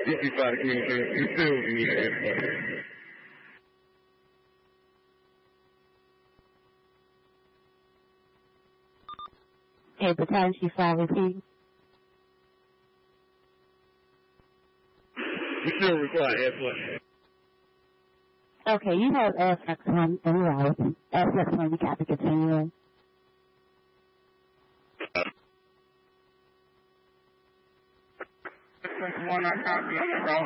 You'll be fine to communicate. You still communicate. Okay, the time she file repeat. You still require airplay. Okay, you have F-X1 anyway. F-X1, you got to continue. F-X1, I copy.